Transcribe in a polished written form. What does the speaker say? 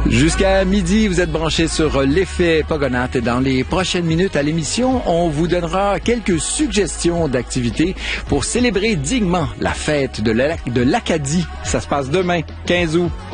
Jusqu'à midi, vous êtes branchés sur l'effet Pogonath et dans les prochaines minutes à l'émission, on vous donnera quelques suggestions d'activités pour célébrer dignement la fête de l'Acadie. Ça se passe demain, 15 août.